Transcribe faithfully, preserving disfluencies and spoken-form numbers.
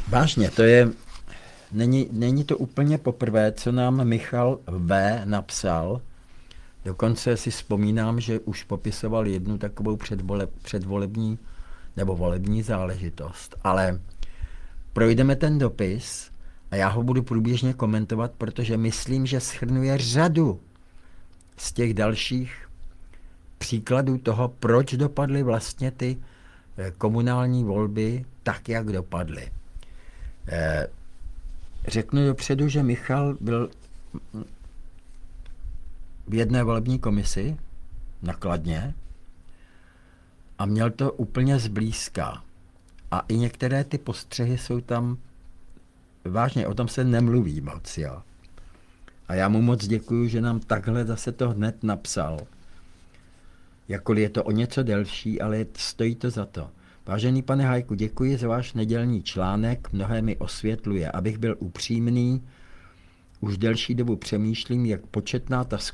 Vážně, to je, není, není to úplně poprvé, co nám Michal V. napsal. Dokonce si vzpomínám, že už popisoval jednu takovou předvole, předvolební nebo volební záležitost. Ale projdeme ten dopis a já ho budu průběžně komentovat, protože myslím, že shrnuje řadu z těch dalších příkladů toho, proč dopadly vlastně ty komunální volby tak, jak dopadly. Řeknu dopředu, že Michal byl v jedné volební komisi na Kladně a měl to úplně zblízka. A i některé ty postřehy jsou tam, vážně, o tom se nemluví moc, jo. A já mu moc děkuju, že nám takhle zase to hned napsal. Jakkoliv je to o něco delší, ale stojí to za to. Vážený pane Hajku, děkuji za váš nedělní článek, mnohé mi osvětluje. Abych byl upřímný, už delší dobu přemýšlím, jak početná ta skupina